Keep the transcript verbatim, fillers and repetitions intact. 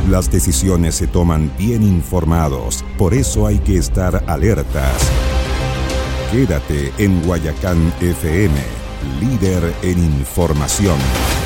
Las decisiones se toman bien informados, por eso hay que estar alertas. Quédate en Guayacán F M, líder en información.